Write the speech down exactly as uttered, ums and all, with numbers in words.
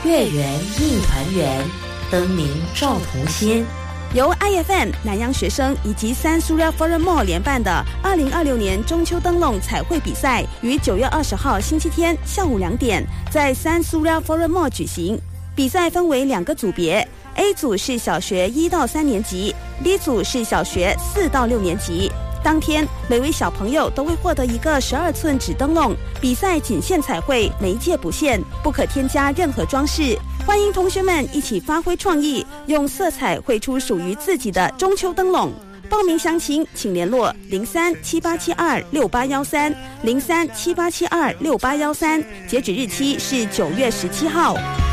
月圆映团圆，灯明照同心。 由 I F M 南洋学生以及三 Suria Forum Mall 联办的二零二六年中秋灯笼彩绘比赛，于九月二十号星期天下午两点在三 Suria Forum Mall 举行。比赛分为两个组别， A 组是小学一到三年级， B 组是小学四到六年级。当天每位小朋友都会获得一个十二寸纸灯笼，比赛仅限彩绘，媒介不限，不可添加任何装饰。欢迎同学们一起发挥创意，用色彩绘出属于自己的中秋灯笼。报名详情请联络零三七八七二六八一三 零三七八七二六八一三，截止日期是九月十七号。